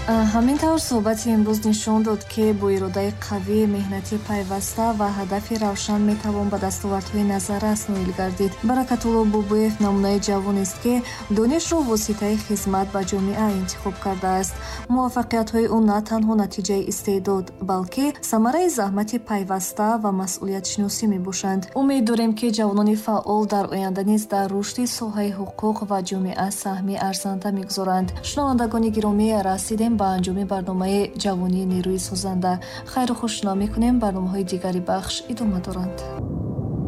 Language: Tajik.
ҳамин тавр суҳбати имрӯз нишон дод, ки бо иродаи қавӣ, меҳнати пайваста ва ҳадафи равшан метавон ба дастовардҳои назаррас ноил гардид. Баракатулло Бобоев намунаи ҷавонест, ки донишро воситаи хизмат ба ҷомеа интихоб кардааст. муваффақиятҳои ӯ на танҳо натиҷаи истеъдод, балки самараи заҳмати пайваста ва масъулиятшиносӣ мебошанд. умед дорем, ки ҷавонони фаъол дар оянда низ дар рушди соҳаи ҳуқуқ ва ҷомеа саҳми арзанда мегузоранд. шунавандагони гиромӣ, расидем ба анҷоми барномаи ҷавонии нерӯи созанда. хайру хушнумо мекунем. барномаҳои дигари бахш идома доранд.